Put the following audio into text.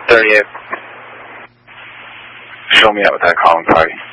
38. Show me up with that calling party.